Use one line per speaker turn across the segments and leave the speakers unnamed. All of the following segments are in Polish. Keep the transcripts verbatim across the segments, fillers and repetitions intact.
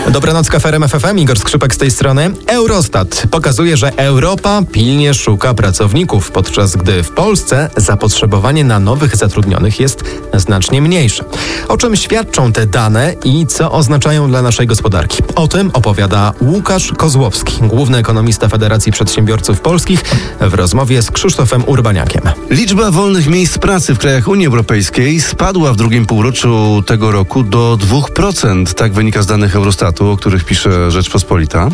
Dobranoc, K F M F M, Igor Skrzypek z tej strony. Eurostat pokazuje, że Europa pilnie szuka pracowników, podczas gdy w Polsce zapotrzebowanie na nowych zatrudnionych jest znacznie mniejsze. O czym świadczą te dane i co oznaczają dla naszej gospodarki? O tym opowiada Łukasz Kozłowski, główny ekonomista Federacji Przedsiębiorców Polskich, w rozmowie z Krzysztofem Urbaniakiem.
Liczba wolnych miejsc pracy w krajach Unii Europejskiej spadła w drugim półroczu tego roku do dwa procent. Tak wynika z danych Eurostatu, o których pisze Rzeczpospolita.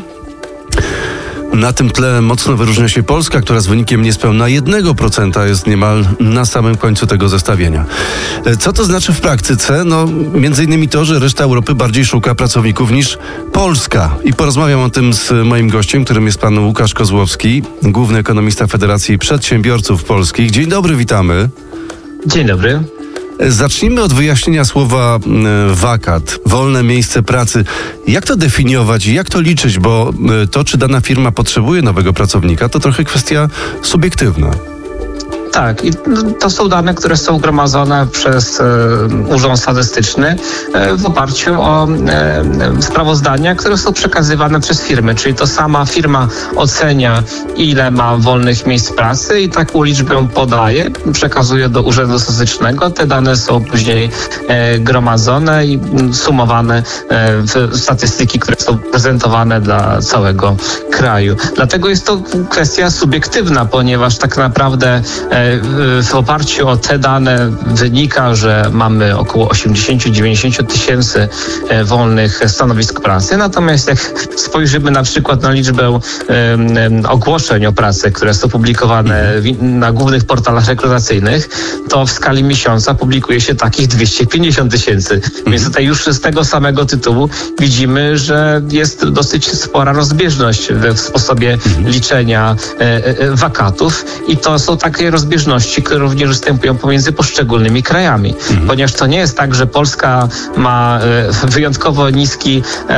Na tym tle mocno wyróżnia się Polska, która z wynikiem niespełna jednego procenta jest niemal na samym końcu tego zestawienia. Co to znaczy w praktyce? No, między innymi to, że reszta Europy bardziej szuka pracowników niż Polska. I porozmawiam o tym z moim gościem, którym jest pan Łukasz Kozłowski, główny ekonomista Federacji Przedsiębiorców Polskich. Dzień dobry, witamy.
Dzień dobry.
Zacznijmy od wyjaśnienia słowa e, wakat, wolne miejsce pracy. Jak to definiować i jak to liczyć, bo e, to, czy dana firma potrzebuje nowego pracownika, to trochę kwestia subiektywna.
Tak, i to są dane, które są gromadzone przez e, Urząd Statystyczny e, w oparciu o e, sprawozdania, które są przekazywane przez firmy, czyli to sama firma ocenia, ile ma wolnych miejsc pracy i taką liczbę podaje, przekazuje do Urzędu Statystycznego. Te dane są później e, gromadzone i sumowane e, w statystyki, które są prezentowane dla całego kraju. Dlatego jest to kwestia subiektywna, ponieważ tak naprawdę e, w oparciu o te dane wynika, że mamy około osiemdziesiąt do dziewięćdziesięciu tysięcy wolnych stanowisk pracy. Natomiast jak spojrzymy na przykład na liczbę um, ogłoszeń o pracę, które są publikowane w, na głównych portalach rekrutacyjnych, to w skali miesiąca publikuje się takich dwieście pięćdziesiąt tysięcy. Więc tutaj już z tego samego tytułu widzimy, że jest dosyć spora rozbieżność w sposobie liczenia e, e, wakatów i to są takie rozbieżności, które również występują pomiędzy poszczególnymi krajami. Mhm. Ponieważ to nie jest tak, że Polska ma e, wyjątkowo niski e,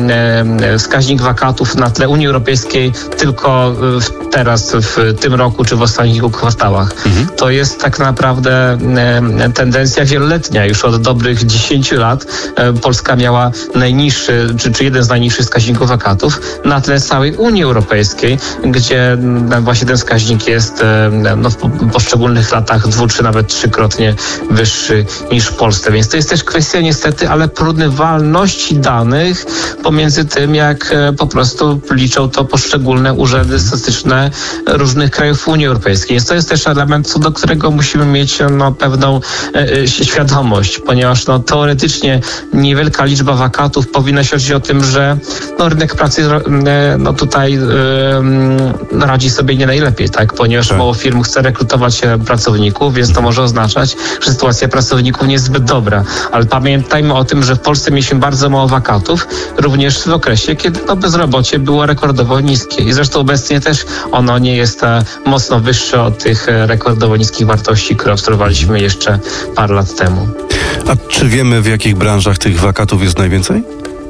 e, wskaźnik wakatów na tle Unii Europejskiej tylko w, teraz w tym roku czy w ostatnich kilku kwartałach. Mhm. To jest tak naprawdę e, tendencja wieloletnia. Już od dobrych dziesięciu lat e, Polska miała najniższy, czy, czy jeden z najniższych wskaźników wakatów na tle całej Unii Europejskiej, gdzie e, właśnie ten wskaźnik jest e, no, w poszczególnych latach dwu, czy nawet trzykrotnie wyższy niż w Polsce. Więc to jest też kwestia niestety, ale porównywalności danych pomiędzy tym, jak po prostu liczą to poszczególne urzędy statystyczne różnych krajów Unii Europejskiej. Więc to jest też element, co do którego musimy mieć no, pewną e, świadomość, ponieważ no, teoretycznie niewielka liczba wakatów powinna świadczyć o tym, że no, rynek pracy e, no, tutaj e, radzi sobie nie najlepiej, tak? Ponieważ tak. Mało firm chce rekrutować pracowników, więc to może oznaczać, że sytuacja pracowników nie jest zbyt dobra. Ale pamiętajmy o tym, że w Polsce mieliśmy bardzo mało wakatów, również w okresie, kiedy to bezrobocie było rekordowo niskie. I zresztą obecnie też ono nie jest mocno wyższe od tych rekordowo niskich wartości, które obserwowaliśmy jeszcze parę lat temu.
A czy wiemy, w jakich branżach tych wakatów jest najwięcej?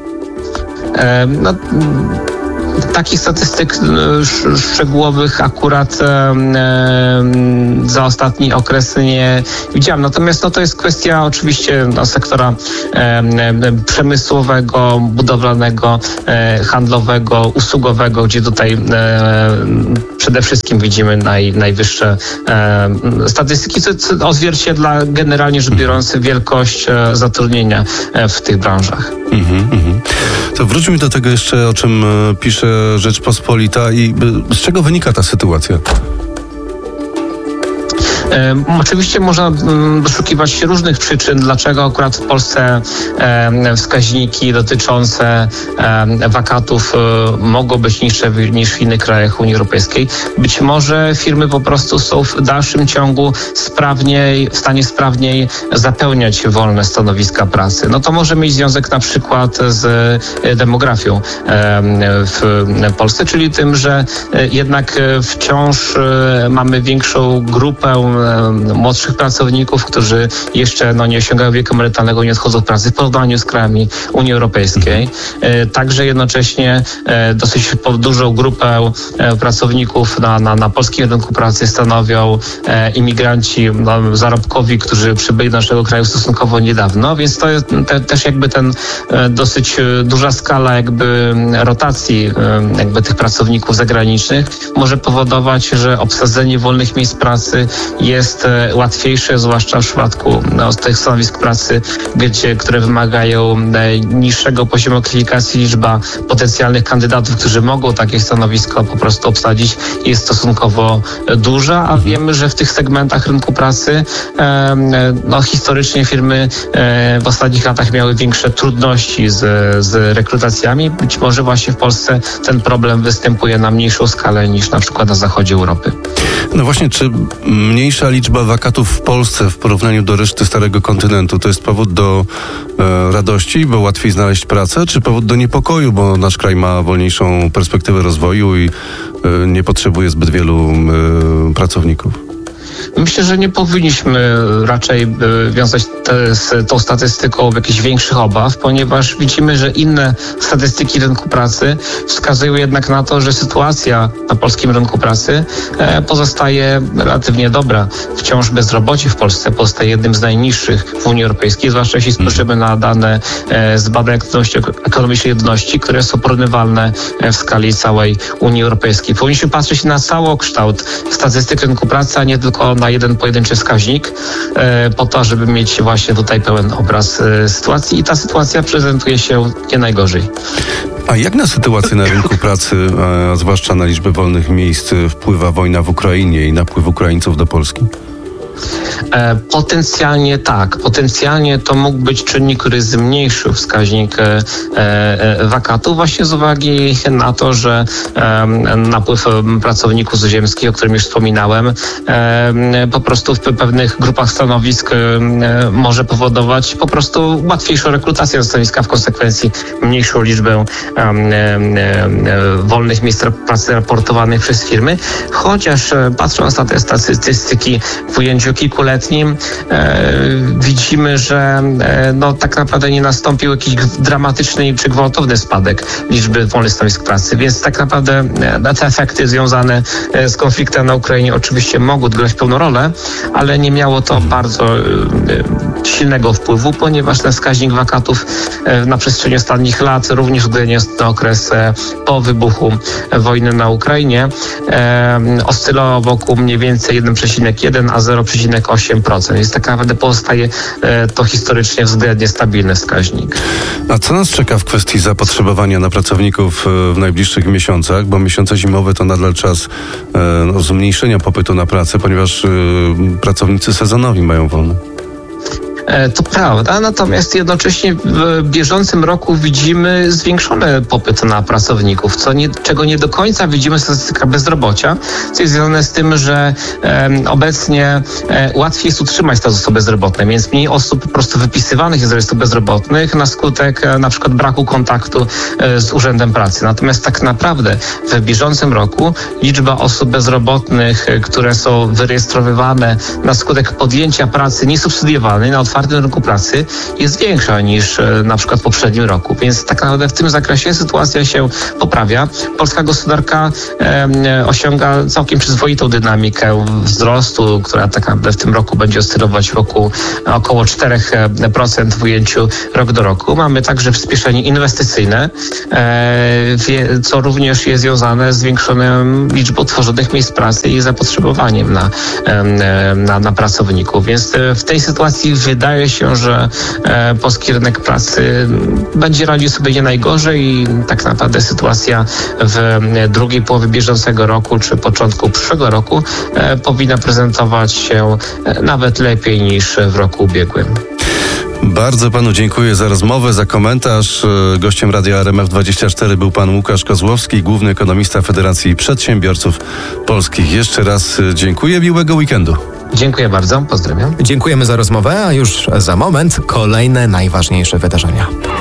E, no, Takich statystyk sz, szczegółowych akurat e, za ostatni okres nie widziałem. Natomiast no, to jest kwestia oczywiście no, sektora e, przemysłowego, budowlanego, e, handlowego, usługowego, gdzie tutaj e, przede wszystkim widzimy naj, najwyższe e, statystyki, co, co odzwierciedla generalnie rzecz biorąc wielkość e, zatrudnienia e, w tych branżach.
Mm-hmm, mm-hmm. To wróćmy do tego jeszcze, o czym pisze Rzeczpospolita i z czego wynika ta sytuacja?
Um, oczywiście można um, doszukiwać się różnych przyczyn, dlaczego akurat w Polsce um, wskaźniki dotyczące um, wakatów um, mogą być niższe w, niż w innych krajach Unii Europejskiej. Być może firmy po prostu są w dalszym ciągu sprawniej, w stanie sprawniej zapełniać wolne stanowiska pracy. No to może mieć związek na przykład z demografią um, w Polsce, czyli tym, że jednak wciąż um, mamy większą grupę młodszych pracowników, którzy jeszcze no, nie osiągają wieku emerytalnego, nie odchodzą z pracy w porównaniu z krajami Unii Europejskiej. Także jednocześnie dosyć dużą grupę pracowników na, na, na polskim rynku pracy stanowią imigranci no, zarobkowi, którzy przybyli do naszego kraju stosunkowo niedawno, więc to jest te, też jakby ten dosyć duża skala jakby rotacji jakby tych pracowników zagranicznych może powodować, że obsadzenie wolnych miejsc pracy jest łatwiejsze, zwłaszcza w przypadku no, tych stanowisk pracy, gdzie, które wymagają niższego poziomu kwalifikacji. Liczba potencjalnych kandydatów, którzy mogą takie stanowisko po prostu obsadzić, jest stosunkowo duża, a wiemy, że w tych segmentach rynku pracy no, historycznie firmy w ostatnich latach miały większe trudności z, z rekrutacjami. Być może właśnie w Polsce ten problem występuje na mniejszą skalę niż na przykład na zachodzie Europy.
No właśnie, czy mniejsza liczba wakatów w Polsce w porównaniu do reszty starego kontynentu to jest powód do e, radości, bo łatwiej znaleźć pracę, czy powód do niepokoju, bo nasz kraj ma wolniejszą perspektywę rozwoju i e, nie potrzebuje zbyt wielu e, pracowników?
Myślę, że nie powinniśmy raczej wiązać te, z tą statystyką jakichś większych obaw, ponieważ widzimy, że inne statystyki rynku pracy wskazują jednak na to, że sytuacja na polskim rynku pracy pozostaje relatywnie dobra. Wciąż bezrobocie w Polsce pozostaje jednym z najniższych w Unii Europejskiej, zwłaszcza jeśli spojrzymy na dane z badań aktywności ekonomicznej jedności, które są porównywalne w skali całej Unii Europejskiej. Powinniśmy patrzeć na całokształt statystyk rynku pracy, a nie tylko na jeden pojedynczy wskaźnik, e, po to, żeby mieć właśnie tutaj pełen obraz e, sytuacji i ta sytuacja prezentuje się nie najgorzej.
A jak na sytuację na rynku pracy, a zwłaszcza na liczbę wolnych miejsc, wpływa wojna w Ukrainie i napływ Ukraińców do Polski?
E, potencjalnie tak. Potencjalnie to mógł być czynnik, który zmniejszył wskaźnik e, e, wakatów właśnie z uwagi na to, że e, napływ pracowników zuziemskich, o którym już wspominałem, e, po prostu w pewnych grupach stanowisk e, może powodować po prostu łatwiejszą rekrutację na stanowiska, w konsekwencji mniejszą liczbę e, e, wolnych miejsc pracy raportowanych przez firmy. Chociaż e, patrząc na te statystyki w ujęciu kilkuletnim e, widzimy, że e, no, tak naprawdę nie nastąpił jakiś dramatyczny czy gwałtowny spadek liczby wolnych stanowisk pracy, więc tak naprawdę e, te efekty związane e, z konfliktem na Ukrainie oczywiście mogą odgrywać pełną rolę, ale nie miało to bardzo e, silnego wpływu, ponieważ ten wskaźnik wakatów e, na przestrzeni ostatnich lat, również uwzględniając ten okres e, po wybuchu wojny na Ukrainie, e, oscylował wokół mniej więcej jeden przecinek jeden a zero przecinek osiem procent. Więc tak naprawdę pozostaje e, to historycznie względnie stabilny wskaźnik.
A co nas czeka w kwestii zapotrzebowania na pracowników w najbliższych miesiącach? Bo miesiące zimowe to nadal czas e, no, zmniejszenia popytu na pracę, ponieważ e, pracownicy sezonowi mają wolne.
To prawda, natomiast jednocześnie w bieżącym roku widzimy zwiększony popyt na pracowników, co nie, czego nie do końca widzimy w statystykach bezrobocia, co jest związane z tym, że e, obecnie e, łatwiej jest utrzymać te osoby bezrobotne, więc mniej osób po prostu wypisywanych jest z rejestru bezrobotnych na skutek e, na przykład braku kontaktu e, z Urzędem Pracy. Natomiast tak naprawdę w bieżącym roku liczba osób bezrobotnych, e, które są wyrejestrowywane na skutek podjęcia pracy niesubsydiowanej na otwartym rynku pracy jest większa niż e, na przykład w poprzednim roku, więc tak naprawdę w tym zakresie sytuacja się poprawia. Polska gospodarka e, osiąga całkiem przyzwoitą dynamikę wzrostu, która tak naprawdę w tym roku będzie oscylować wokół około cztery procent w ujęciu rok do roku. Mamy także przyspieszenie inwestycyjne, e, wie, co również jest związane z zwiększoną liczbą tworzonych miejsc pracy i zapotrzebowaniem na, e, na, na pracowników, więc w tej sytuacji wydaje Wydaje się, że e, polski rynek pracy będzie radził sobie nie najgorzej i tak naprawdę sytuacja w drugiej połowie bieżącego roku czy początku przyszłego roku e, powinna prezentować się e, nawet lepiej niż w roku ubiegłym.
Bardzo panu dziękuję za rozmowę, za komentarz. Gościem Radia R M F dwadzieścia cztery był pan Łukasz Kozłowski, główny ekonomista Federacji Przedsiębiorców Polskich. Jeszcze raz dziękuję, miłego weekendu.
Dziękuję bardzo, pozdrawiam.
Dziękujemy za rozmowę, a już za moment kolejne najważniejsze wydarzenia.